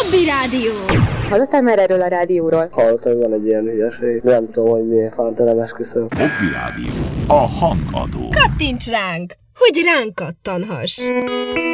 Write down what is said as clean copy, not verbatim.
Hobby Rádió! Hallottál már erről a rádióról? Hallottam, hogy van egy ilyen hülyeség. Nem tudom, hogy miért fánt, nem esküszöm. Hobby Rádió. A hangadó. Kattints ránk, hogy ránk kattanhass!